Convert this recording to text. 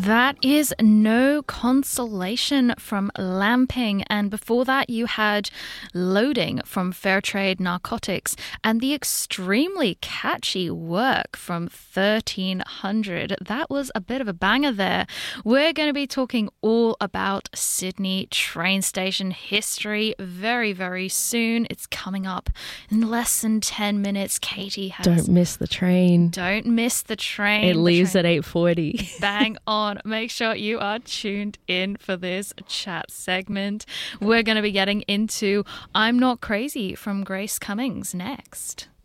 That is No Consolation from Lamping. And before that, you had Loading from Fairtrade Narcotics and the extremely catchy Work from 1300. That was a bit of a banger there. We're going to be talking all about Sydney train station history very, very soon. It's coming up in less than 10 minutes. Katie has... Don't miss the train. Don't miss the train. It leaves at 8:40. Bang on. Make sure you are tuned in for this chat segment. We're going to be getting into I'm Not Crazy from Grace Cummings next.